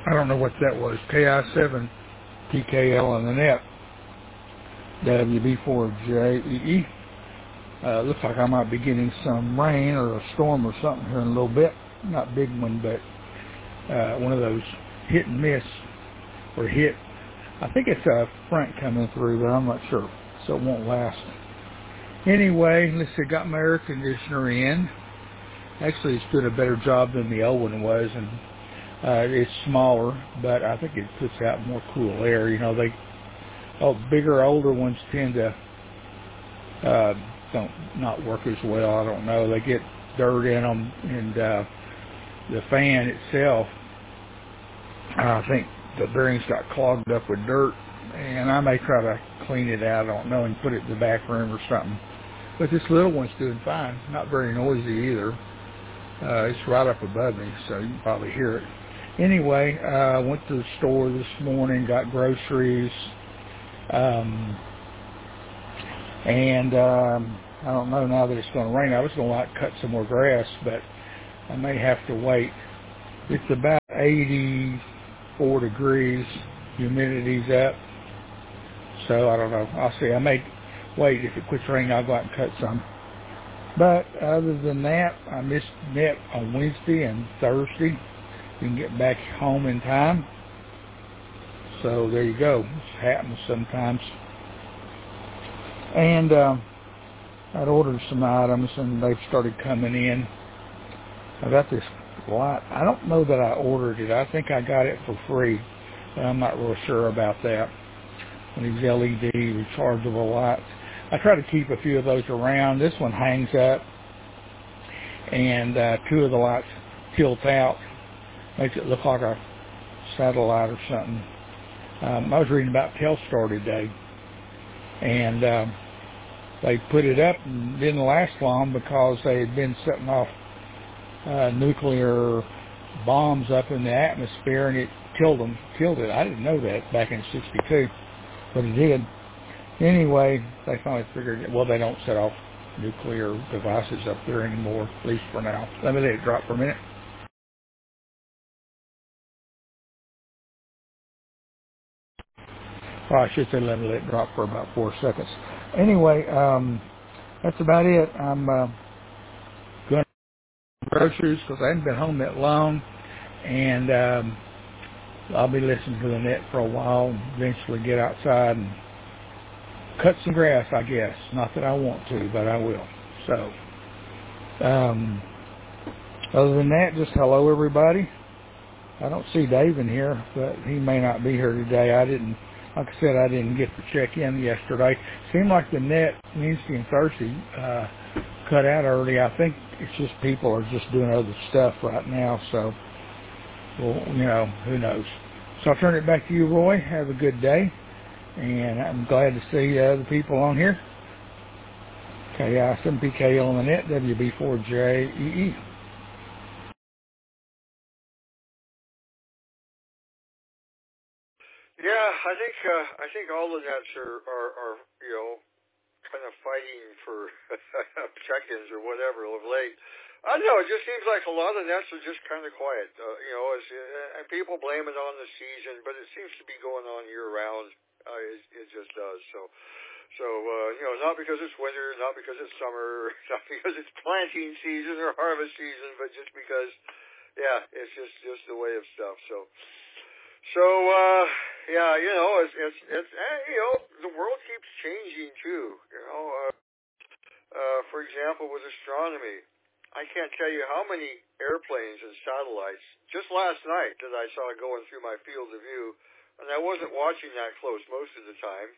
I don't know what that was. KI7 TKL on the net. WB4JEE. Looks like I might be getting some rain or a storm or something here in a little bit. Not a big one, but one of those hit and miss or hit. I think it's a front coming through, but I'm not sure, so it won't last. Anyway, let's see, got my air conditioner in. Actually, it's doing a better job than the old one was, and it's smaller, but I think it puts out more cool air. You know, bigger, older ones tend to not work as well. I don't know. They get dirt in them, and the fan itself, I think the bearings got clogged up with dirt, and I may try to clean it out, I don't know, and put it in the back room or something. But this little one's doing fine. Not very noisy either. It's right up above me, so you can probably hear it. Anyway, I went to the store this morning, got groceries, and I don't know now that it's going to rain. I was going to cut some more grass, but I may have to wait. It's about 84 degrees. Humidity's up. So I don't know. I'll see. I may wait. If it quits raining, I'll go out and cut some. But other than that, I missed net on Wednesday and Thursday. Didn't get back home in time. So there you go. It happens sometimes. And I'd ordered some items, and they've started coming in. I got this light. I don't know that I ordered it. I think I got it for free, but I'm not real sure about that. These LED rechargeable lights. I try to keep a few of those around. This one hangs up, and two of the lights tilt out. Makes it look like a satellite or something. I was reading about Telstar today, and they put it up and didn't last long because they had been setting off nuclear bombs up in the atmosphere, and it killed it. I didn't know that back in '62, but it did. Anyway, they finally figured it. Well, they don't set off nuclear devices up there anymore, at least for now. Let me let it drop for a minute. Oh, I should say let me let it drop for about 4 seconds. Anyway, that's about it. I'm going to groceries because I haven't been home that long, and I'll be listening to the net for a while and eventually get outside and cut some grass, I guess. Not that I want to, but I will. So, other than that, just hello, everybody. I don't see Dave in here, but he may not be here today. Like I said, I didn't get to check in yesterday. Seemed like the net Wednesday and Thursday cut out early. I think it's just people are just doing other stuff right now. So, well, who knows. So I'll turn it back to you, Roy. Have a good day. And I'm glad to see the people on here. KI7PKL on the net, WB4JEE. Yeah, I think all the nets are kind of fighting for check-ins or whatever of late. I don't know. It just seems like a lot of nets are just kind of quiet. And people blame it on the season, but it seems to be going on year-round. It just does. So not because it's winter, not because it's summer, not because it's planting season or harvest season, but just because, it's just the way of stuff. The world keeps changing too. For example, with astronomy, I can't tell you how many airplanes and satellites just last night that I saw going through my field of view, and I wasn't watching that close most of the time.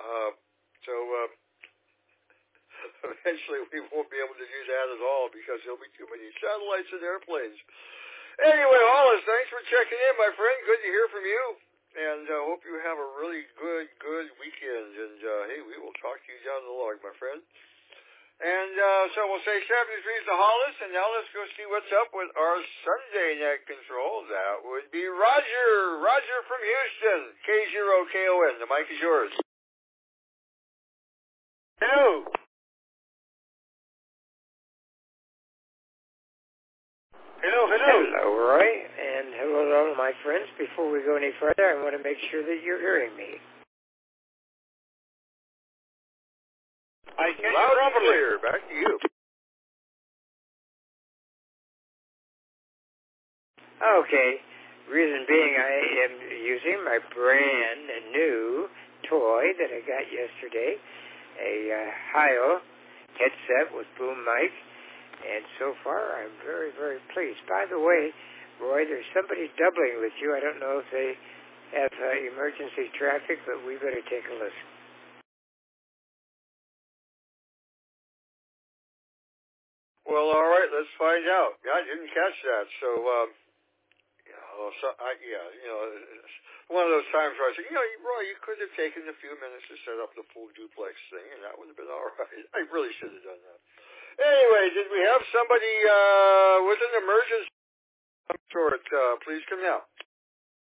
Eventually we won't be able to do that at all because there'll be too many satellites and airplanes. Anyway, Hollis, thanks for checking in, my friend. Good to hear from you. And hope you have a really good weekend. And, hey, we will talk to you down the log, my friend. And so we'll say 73 to Hollis, and now let's go see what's up with our Sunday net control. That would be Roger. Roger from Houston, K0KON. The mic is yours. Hello. Hello. Hello, Roy, and hello to all of my my friends, before we go any further, I want to make sure that you're hearing me. I can loud and clear. Back to you. Okay. Reason being, I am using my brand new toy that I got yesterday, a Heil headset with boom mic, and so far I'm very, very pleased. By the way, Roy, there's somebody doubling with you. I don't know if they have emergency traffic, but we better take a listen. Well, all right, let's find out. Yeah, I didn't catch that, so one of those times where I said, Roy, you could have taken a few minutes to set up the full duplex thing, and that would have been all right. I really should have done that. Anyway, did we have somebody with an emergency of some sort? Please come out.